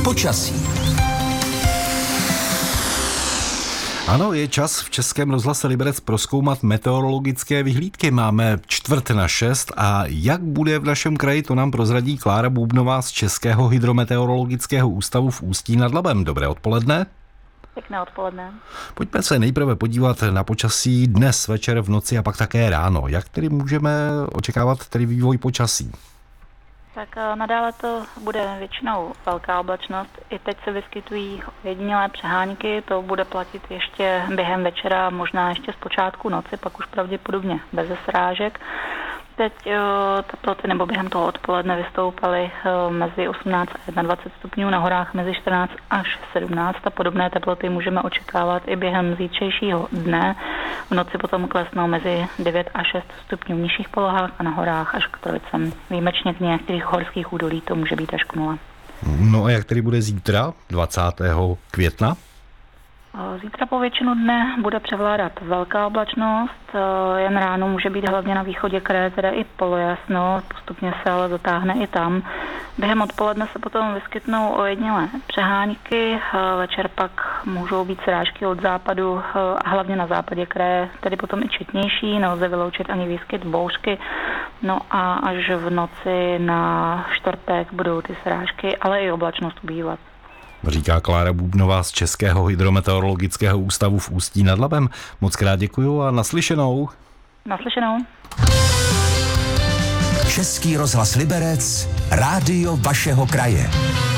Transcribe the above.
počasí. Ano, je čas v Českém rozhlase Liberec prozkoumat meteorologické vyhlídky. Máme 5:45 a jak bude v našem kraji, to nám prozradí Klára Bůbnová z Českého hydrometeorologického ústavu v Ústí nad Labem. Dobré odpoledne. Pěkné odpoledne. Pojďme se nejprve podívat na počasí dnes večer, v noci a pak také ráno. Jak tedy můžeme očekávat tedy vývoj počasí? Tak nadále to bude většinou velká oblačnost. I teď se vyskytují ojedinělé přehánky, to bude platit ještě během večera, možná ještě z počátku noci, pak už pravděpodobně bez srážek. Teď teploty nebo během toho odpoledne vystoupaly mezi 18 a 21 stupňů, na horách mezi 14 až 17 a podobné teploty můžeme očekávat i během zítřejšího dne. V noci potom klesnou mezi 9 a 6 stupňů v nižších polohách a na horách až k trojicem. Výjimečně v některých horských údolí to může být až k 0. No a jak tedy bude zítra, 20. května? Zítra po většinu dne bude převládat velká oblačnost, jen ráno může být hlavně na východě kraje teda i polojasno, postupně se ale dotáhne i tam. Během odpoledne se potom vyskytnou ojedinělé přehánky, večer pak můžou být srážky od západu a hlavně na západě kraje, tedy potom i četnější, nelze vyloučit ani výskyt bouřky, no a až v noci na čtvrtek budou ty srážky, ale i oblačnost ubývat. Říká Klára Bůbnová z Českého hydrometeorologického ústavu v Ústí nad Labem. Moc krát děkuju a naslyšenou. Naslyšenou. Český rozhlas Liberec, rádio vašeho kraje.